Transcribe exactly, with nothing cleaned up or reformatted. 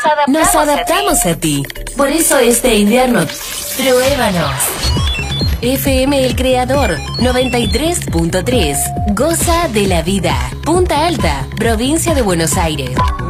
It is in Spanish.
Nos adaptamos a ti. Por eso este invierno, pruébanos. F M El Creador, noventa y tres punto tres. Goza de la vida. Punta Alta, provincia de Buenos Aires.